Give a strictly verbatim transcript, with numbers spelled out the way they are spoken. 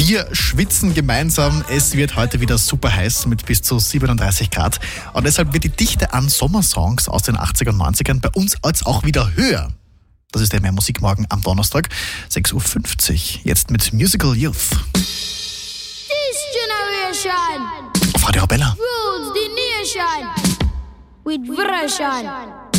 Wir schwitzen gemeinsam. Es wird heute wieder super heiß mit bis zu siebenunddreißig Grad. Und deshalb wird die Dichte an Sommersongs aus den achtzigern und neunzigern bei uns jetzt auch wieder höher. Das ist der Mehr Musik morgen am Donnerstag, sechs Uhr fünfzig. Jetzt mit Musical Youth. This generation Auf Radio Arabella. rules the nation with version.